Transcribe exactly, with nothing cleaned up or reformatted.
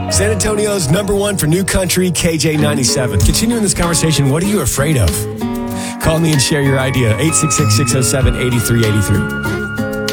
San Antonio's number one for new country, K J ninety-seven. Continuing this conversation, what are you afraid of? Call me and share your idea, eight six six, six oh seven, eight three eight three.